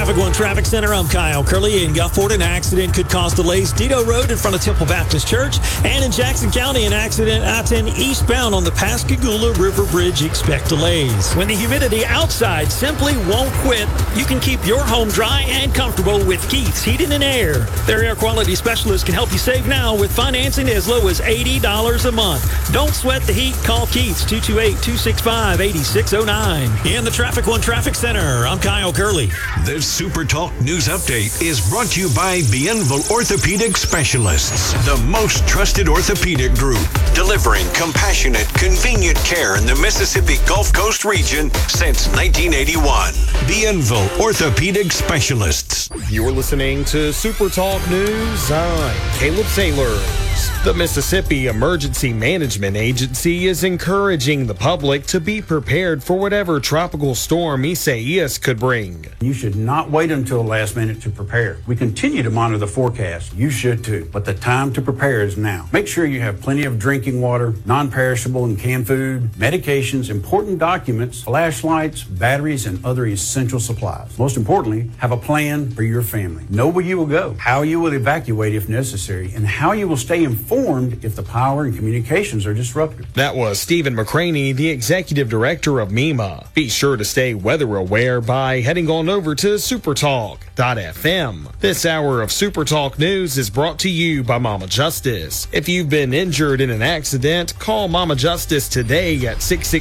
Traffic One Traffic Center, I'm Kyle Curley. In Gulfport, an accident could cause delays. Dido Road in front of Temple Baptist Church. And in Jackson County, an accident I-10 eastbound on the Pascagoula River Bridge. Expect delays. When the humidity outside simply won't quit, you can keep your home dry and comfortable with Keith's Heating and Air. Their air quality specialist can help you save now with financing as low as $80 a month. Don't sweat the heat. Call Keith's 228-265-8609. In the Traffic One Traffic Center, I'm Kyle Curley. This Super Talk News Update is brought to you by Bienville Orthopedic Specialists, the most trusted orthopedic group, delivering compassionate, convenient care in the Mississippi Gulf Coast region since 1981. Bienville Orthopedic Specialists. You're listening to Super Talk News. I'm Caleb Sailors. The Mississippi Emergency Management Agency is encouraging the public to be prepared for whatever tropical storm Isaias could bring. You should not wait until the last minute to prepare. We continue to monitor the forecast. You should too. But the time to prepare is now. Make sure you have plenty of drinking water, non-perishable and canned food, medications, important documents, flashlights, batteries, and other essential supplies. Most importantly, have a plan for your family. Know where you will go, how you will evacuate if necessary, and how you will stay informed if the power and communications are disrupted. That was Stephen McCraney, the executive director of MEMA. Be sure to stay weather aware by heading on over to supertalk.fm. This hour of Super Talk News is brought to you by Mama Justice. If you've been injured in an accident, call Mama Justice today at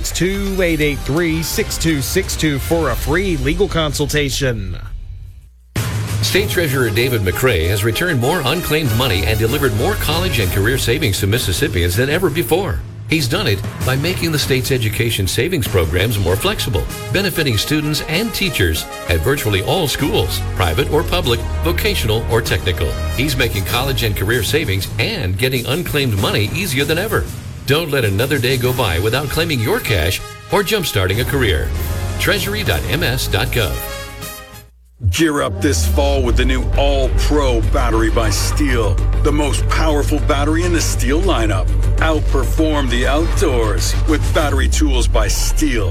662-883-6262 for a free legal consultation. State Treasurer David McCray has returned more unclaimed money and delivered more college and career savings to Mississippians than ever before. He's done it by making the state's education savings programs more flexible, benefiting students and teachers at virtually all schools, private or public, vocational or technical. He's making college and career savings and getting unclaimed money easier than ever. Don't let another day go by without claiming your cash or jumpstarting a career. Treasury.ms.gov. Gear up this fall with the new All-Pro battery by Steel. The most powerful battery in the Steel lineup. Outperform the outdoors with battery tools by Steel.